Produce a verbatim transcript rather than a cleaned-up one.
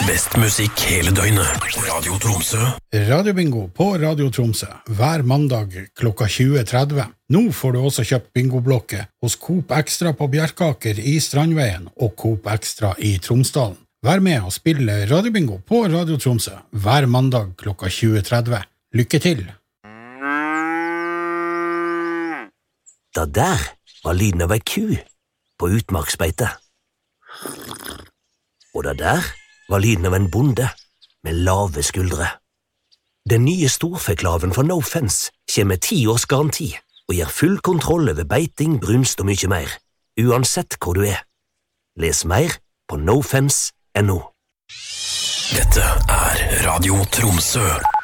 Best musikk hele døgnet. Radio Tromsø. Radiobingo på Radio Tromsø. Hver mandag klokka tjue tretti. Nå får du også kjøpt bingoblokke hos Coop Extra på Bjerkaker i Strandveien og Coop Extra i Tromsdalen. Vær med og spille Radiobingo på Radio Tromsø. Hver mandag klokka tjue tretti. Lykke til! Da der var lyden av ei ku på utmarksbeite. Og da der var lyden av en bonde med lave skuldre. Den nye storfeklaven fra No Fence kommer med ti års garanti og gir full kontroll over beiting, brunst og mye mer, uansett hvor du er. Les mer på nofence punktum no. Dette er Radio Tromsø.